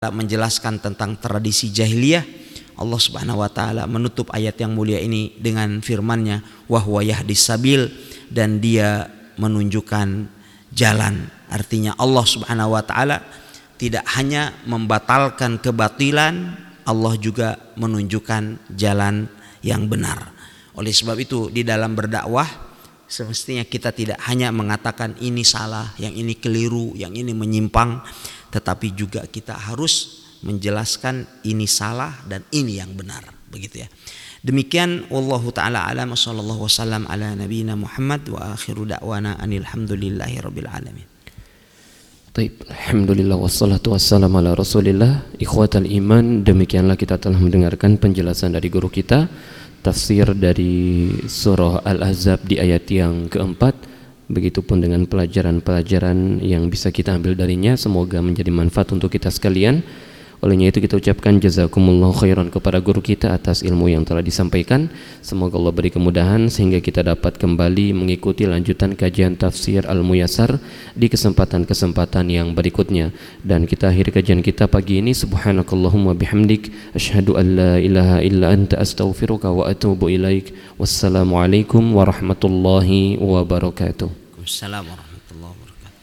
menjelaskan tentang tradisi jahiliyah, Allah Subhanahu wa taala menutup ayat yang mulia ini dengan firman-Nya, wa huwa yahdis sabil, dan Dia menunjukkan jalan. Artinya Allah Subhanahu wa taala tidak hanya membatalkan kebatilan, Allah juga menunjukkan jalan yang benar. Oleh sebab itu di dalam berdakwah semestinya kita tidak hanya mengatakan ini salah, yang ini keliru, yang ini menyimpang, tetapi juga kita harus menjelaskan ini salah dan ini yang benar, begitu ya. Demikian wallahu taala alam, sallallahu wasallam ala nabiyina Muhammad wa akhiru da'wana anil hamdulillahi rabbil alamin. Baik, alhamdulillah wassalatu wassalamu ala Rasulillah. Ikhwatal iman, demikianlah kita telah mendengarkan penjelasan dari guru kita, tafsir dari surah Al-Ahzab di ayat yang keempat. Begitupun dengan pelajaran-pelajaran yang bisa kita ambil darinya, semoga menjadi manfaat untuk kita sekalian. Olehnya itu kita ucapkan jazakumullahu khairan kepada guru kita atas ilmu yang telah disampaikan. Semoga Allah beri kemudahan sehingga kita dapat kembali mengikuti lanjutan kajian tafsir Al-Muyassar di kesempatan-kesempatan yang berikutnya. Dan kita akhiri kajian kita pagi ini. Subhanakallahumma bihamdik, asyhadu an la ilaha illa anta, astaghfiruka wa atubu ilaik. Wassalamualaikum warahmatullahi wabarakatuh. Assalamualaikum warahmatullahi wabarakatuh.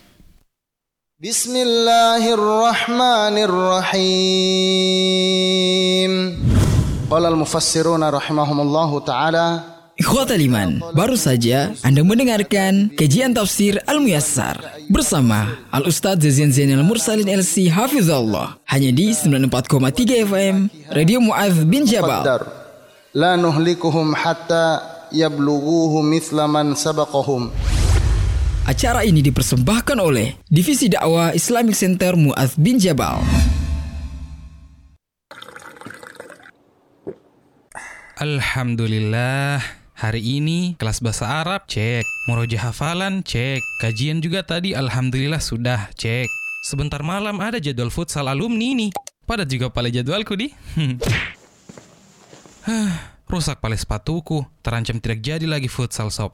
Bismillahirrahmanirrahim. Qala al-mufassiruna rahimahumullahu ta'ala. Ikhwatal iman, baru saja Anda mendengarkan kajian tafsir Al-Muyassar bersama Al-Ustadz Zainal Mursalin LC Hafizahullah, hanya di 94,3 FM Radio Mu'adz bin Jabal. La nuhlikuhum hatta yablughuhu mithla man sabaqahum. Acara ini dipersembahkan oleh Divisi Dakwah Islamic Center Mu'adz bin Jabal. Alhamdulillah, hari ini kelas bahasa Arab cek, murojaah hafalan cek, kajian juga tadi alhamdulillah sudah cek. Sebentar malam ada jadwal futsal alumni nih. Padat juga pale jadwalku di. Rusak pale sepatuku, terancam tidak jadi lagi futsal sob.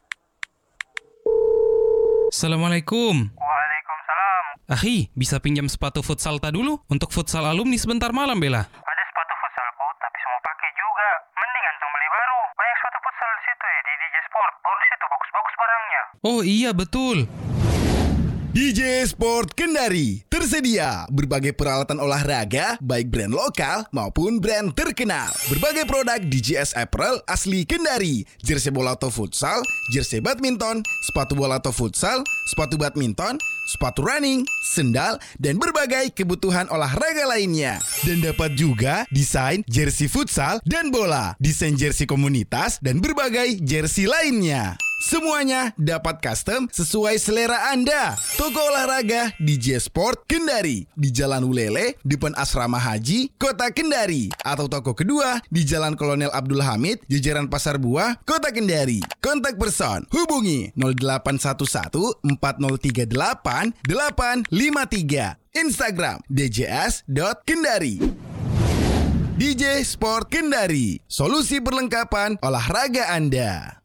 Assalamualaikum. Waalaikumsalam. Akhi, bisa pinjam sepatu futsal ta dulu untuk futsal alumni sebentar malam bela? Ada sepatu futsalku, tapi semua pakai juga. Mendingan tong beli baru. Banyak sepatu futsal di situ ya, di DJ Sport. Baru di situ bagus-bagus barangnya. Oh iya betul. DJ Sport Kendari tersedia berbagai peralatan olahraga baik brand lokal maupun brand terkenal. Berbagai produk DJS Apparel asli Kendari, jersey bola atau futsal, jersey badminton, sepatu bola atau futsal, sepatu badminton, sepatu running, sendal, dan berbagai kebutuhan olahraga lainnya. Dan dapat juga desain jersey futsal dan bola, desain jersey komunitas, dan berbagai jersey lainnya. Semuanya dapat custom sesuai selera Anda. Toko olahraga DJ Sport Kendari di Jalan Ulele, depan Asrama Haji, Kota Kendari. Atau toko kedua di Jalan Kolonel Abdul Hamid, jajaran Pasar Buah, Kota Kendari. Kontak person hubungi 0811 4038 853. Instagram djs.kendari. DJ Sport Kendari, solusi perlengkapan olahraga Anda.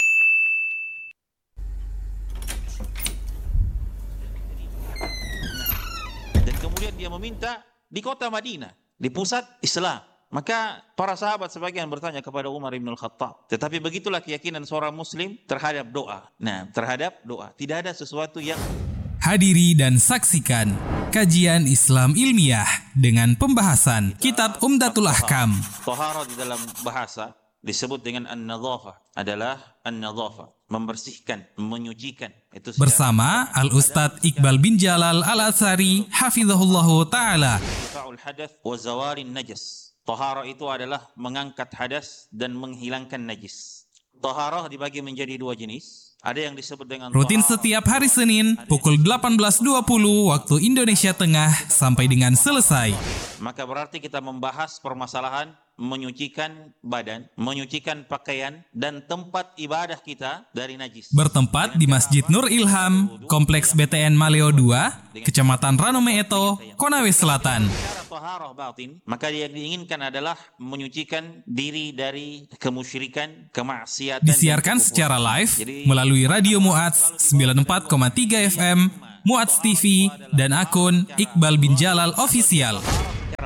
Kemudian dia meminta di kota Madinah, di pusat Islam. Maka para sahabat sebagian bertanya kepada Umar bin Al-Khattab. Tetapi begitulah keyakinan seorang muslim terhadap doa. Nah, terhadap doa. Tidak ada sesuatu yang... Hadiri dan saksikan kajian Islam ilmiah dengan pembahasan Kitab Umdatul Ahkam. Taharah di dalam bahasa disebut dengan an-nadhafah, adalah an-nadhafah, membersihkan, menyucikan. Itu bersama Al-Ustadz Iqbal bin Jalal Al-Atsari hafizahullahu ta'ala. Ifa'ul hadath wa zawarin najas. Taharah itu adalah mengangkat hadas dan menghilangkan najis. Taharah dibagi menjadi dua jenis. Ada yang disebut dengan rutin setiap hari Senin pukul 18.20 waktu Indonesia Tengah sampai dengan selesai. Maka berarti kita membahas permasalahan menyucikan badan, menyucikan pakaian dan tempat ibadah kita dari najis. Bertempat di Masjid Nur Ilham, Kompleks BTN Maleo 2, Kecamatan Ranome Eto, Konawe Selatan. Taharah batin, maka yang diinginkan adalah menyucikan diri dari kemusyrikan, kemaksiatan. Disiarkan secara live melalui Radio Mu'adz 94,3 FM, Mu'adz TV, dan akun Iqbal bin Jalal Official.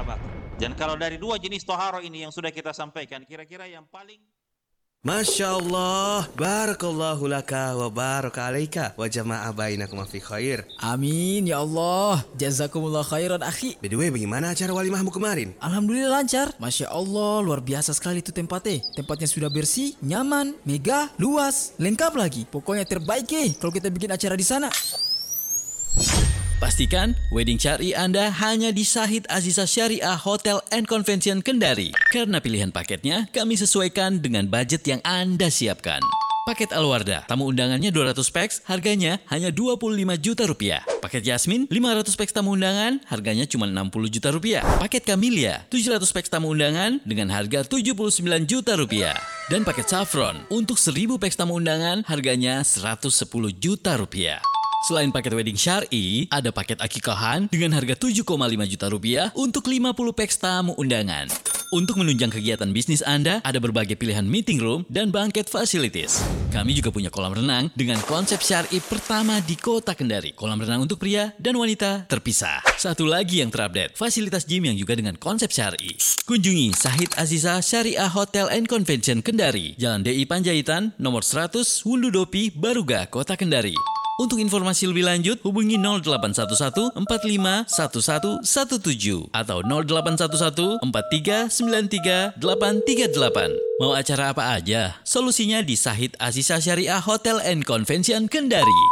Dan kalau dari dua jenis toharo ini yang sudah kita sampaikan, kira-kira yang paling Masya Allah, barakallahu laka wa baraka alaika wa jama'a bainakum fi khair. Amin ya Allah, jazakumullah khairan akhi. By the way, bagaimana acara walimahmu kemarin? Alhamdulillah lancar. Masya Allah, luar biasa sekali itu tempatnya. Tempatnya sudah bersih, nyaman, megah, luas, lengkap lagi. Pokoknya terbaik kalau kita bikin acara di sana. Pastikan wedding syari Anda hanya di Syahid Azizah Syariah Hotel and Convention Kendari. Karena pilihan paketnya kami sesuaikan dengan budget yang Anda siapkan. Paket Alwarda, tamu undangannya 200 peks, harganya hanya 25 juta rupiah. Paket Yasmin, 500 peks tamu undangan, harganya cuma 60 juta rupiah. Paket Camellia, 700 peks tamu undangan dengan harga 79 juta rupiah. Dan paket Saffron, untuk 1000 peks tamu undangan, harganya 110 juta rupiah. Selain paket wedding syar'i, ada paket akikahan dengan harga 7,5 juta rupiah untuk 50 peks tamu undangan. Untuk menunjang kegiatan bisnis Anda, ada berbagai pilihan meeting room dan banquet facilities. Kami juga punya kolam renang dengan konsep syar'i pertama di Kota Kendari. Kolam renang untuk pria dan wanita terpisah. Satu lagi yang terupdate, fasilitas gym yang juga dengan konsep syar'i. Kunjungi Syahid Azizah Syariah Hotel and Convention Kendari, Jalan DI Panjaitan, nomor 100, Wundudopi, Baruga, Kota Kendari. Untuk informasi lebih lanjut, hubungi 0811 45 1117 atau 0811 4393 838. Mau acara apa aja? Solusinya di Syahid Azizah Syariah Hotel and Convention Kendari.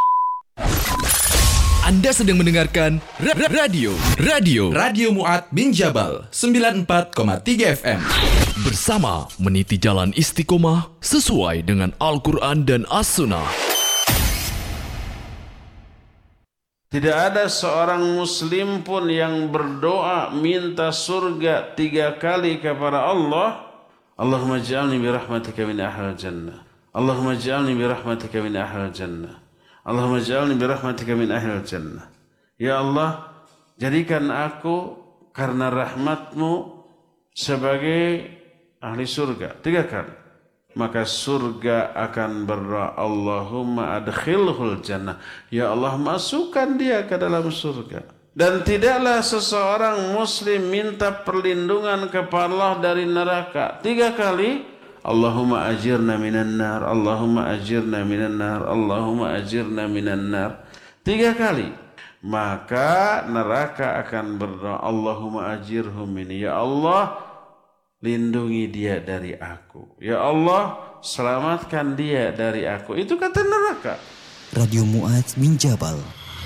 Anda sedang mendengarkan Radio Mu'ad bin Jabal 94,3 FM. Bersama meniti jalan istiqomah sesuai dengan Al-Quran dan As-Sunnah. Tidak ada seorang muslim pun yang berdoa minta surga 3 kali kepada Allah. Allahumma ja'alni birahmatika min ahlil jannah. Allahumma ja'alni birahmatika min ahlil jannah. Allahumma ja'alni birahmatika min ahlil jannah. Ya Allah, jadikan aku karena rahmatmu sebagai ahli surga 3 kali. Maka surga akan berdoa, Allahumma adkhilhul jannah. Ya Allah, masukkan dia ke dalam surga. Dan tidaklah seseorang muslim minta perlindungan kepada Allah dari neraka 3 kali. Allahumma ajirna minan nar, Allahumma ajirna minan nar, Allahumma ajirna minan nar 3 kali. Maka neraka akan berdoa, Allahumma ajirhum minni. Ya Allah, lindungi dia dari aku. Ya Allah, selamatkan dia dari aku. Itu kata neraka. Radio Mu'ad bin Jabal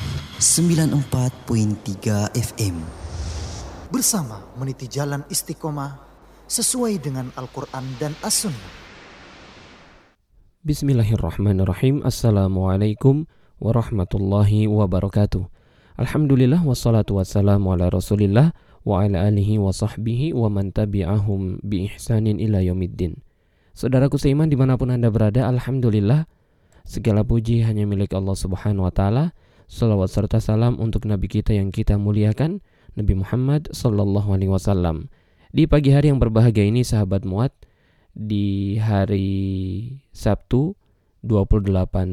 94.3 FM. Bersama meniti jalan istiqomah sesuai dengan Al-Quran dan As-Sunnah. Bismillahirrahmanirrahim. Assalamualaikum warahmatullahi wabarakatuh. Alhamdulillah wassalatu wassalamu ala Rasulillah wa ala alihi wa sahbihi wa man tabi'ahum bi ihsanin ila yaumiddin. Saudaraku seiman dimanapun Anda berada, alhamdulillah segala puji hanya milik Allah Subhanahu wa taala. Salawat serta salam untuk nabi kita yang kita muliakan, Nabi Muhammad sallallahu alaihi wasallam. Di pagi hari yang berbahagia ini sahabat Mu'ad, di hari Sabtu 22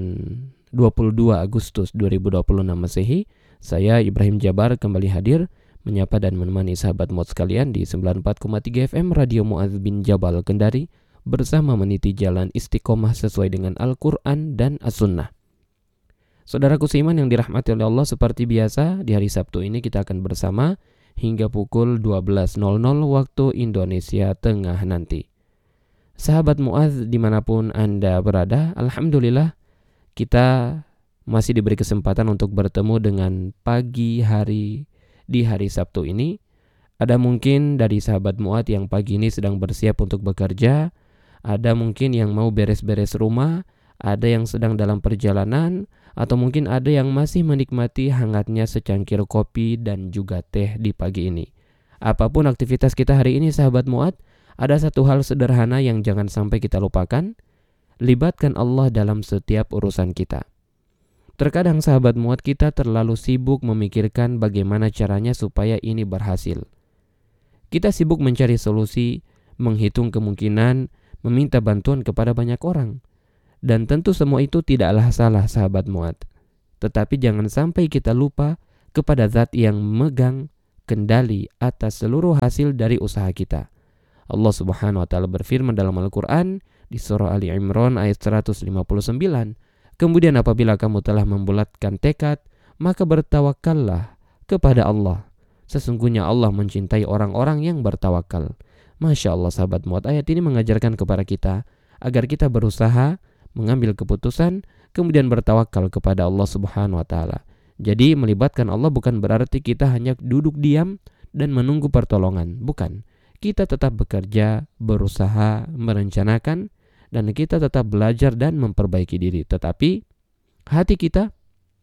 Agustus 2026 Masehi, saya Ibrahim Jabar kembali hadir menyapa dan menemani sahabat Mu'ad sekalian di 94,3 FM Radio Mu'ad bin Jabal Kendari bersama meniti jalan istiqomah sesuai dengan Al-Quran dan As-Sunnah. Saudaraku seiman yang dirahmati oleh Allah, seperti biasa di hari Sabtu ini kita akan bersama hingga pukul 12.00 waktu Indonesia Tengah nanti. Sahabat Mu'ad dimanapun Anda berada, alhamdulillah kita masih diberi kesempatan untuk bertemu dengan pagi hari di hari Sabtu ini. Ada mungkin dari sahabat Mu'ad yang pagi ini sedang bersiap untuk bekerja, ada mungkin yang mau beres-beres rumah, ada yang sedang dalam perjalanan, atau mungkin ada yang masih menikmati hangatnya secangkir kopi dan juga teh di pagi ini. Apapun aktivitas kita hari ini sahabat Mu'ad, ada satu hal sederhana yang jangan sampai kita lupakan, libatkan Allah dalam setiap urusan kita. Terkadang sahabat Mu'ad kita terlalu sibuk memikirkan bagaimana caranya supaya ini berhasil. Kita sibuk mencari solusi, menghitung kemungkinan, meminta bantuan kepada banyak orang. Dan tentu semua itu tidaklah salah sahabat Mu'ad. Tetapi jangan sampai kita lupa kepada zat yang memegang kendali atas seluruh hasil dari usaha kita. Allah Subhanahu wa taala berfirman dalam Al-Qur'an di surah Ali Imran ayat 159, kemudian apabila kamu telah membulatkan tekad, maka bertawakallah kepada Allah. Sesungguhnya Allah mencintai orang-orang yang bertawakal. Masya Allah sahabat muat, ayat ini mengajarkan kepada kita agar kita berusaha mengambil keputusan, kemudian bertawakal kepada Allah Subhanahu wa taala. Jadi melibatkan Allah bukan berarti kita hanya duduk diam dan menunggu pertolongan. Bukan. Kita tetap bekerja, berusaha, merencanakan, dan kita tetap belajar dan memperbaiki diri. Tetapi hati kita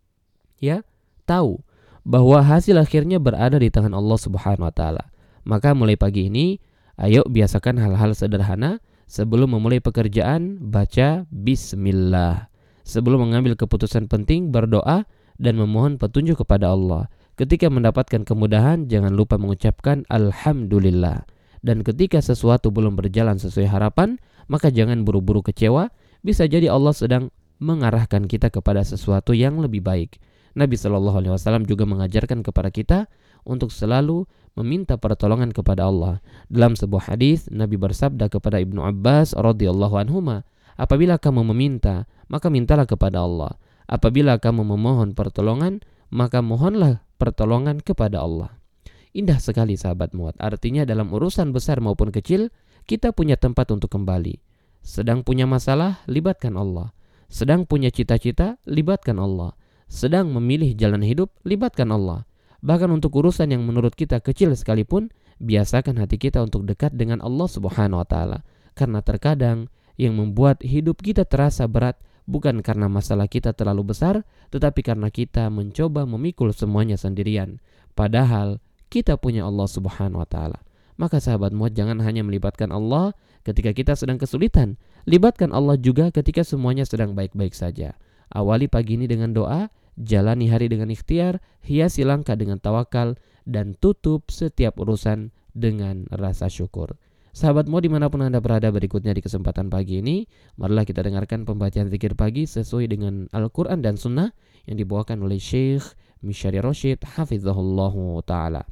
tahu bahwa hasil akhirnya berada di tangan Allah Subhanahu wa taala. Maka mulai pagi ini, ayo biasakan hal-hal sederhana. Sebelum memulai pekerjaan, baca bismillah. Sebelum mengambil keputusan penting, berdoa dan memohon petunjuk kepada Allah. Ketika mendapatkan kemudahan, jangan lupa mengucapkan alhamdulillah. Dan ketika sesuatu belum berjalan sesuai harapan, maka jangan buru-buru kecewa. Bisa jadi Allah sedang mengarahkan kita kepada sesuatu yang lebih baik. Nabi SAW juga mengajarkan kepada kita untuk selalu meminta pertolongan kepada Allah. Dalam sebuah hadis, Nabi bersabda kepada Ibnu Abbas radhiyallahu anhuma, apabila kamu meminta, maka mintalah kepada Allah. Apabila kamu memohon pertolongan, maka mohonlah pertolongan kepada Allah. Indah sekali sahabat muat. Artinya dalam urusan besar maupun kecil, kita punya tempat untuk kembali. Sedang punya masalah, libatkan Allah. Sedang punya cita-cita, libatkan Allah. Sedang memilih jalan hidup, libatkan Allah. Bahkan untuk urusan yang menurut kita kecil sekalipun, biasakan hati kita untuk dekat dengan Allah Subhanahu wa taala. Karena terkadang yang membuat hidup kita terasa berat bukan karena masalah kita terlalu besar, tetapi karena kita mencoba memikul semuanya sendirian. Padahal kita punya Allah Subhanahu wa taala. Maka sahabat muat, jangan hanya melibatkan Allah ketika kita sedang kesulitan. Libatkan Allah juga ketika semuanya sedang baik-baik saja. Awali pagi ini dengan doa, jalani hari dengan ikhtiar, hiasi langkah dengan tawakal, dan tutup setiap urusan dengan rasa syukur. Sahabatmu dimanapun Anda berada, berikutnya di kesempatan pagi ini, marilah kita dengarkan pembacaan zikir pagi sesuai dengan Al-Quran dan Sunnah yang dibawakan oleh Syekh Mishari Rashid hafizahullahu ta'ala.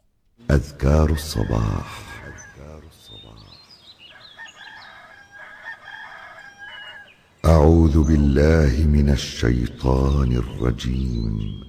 Azkarus Sabah. أعوذ بالله من الشيطان الرجيم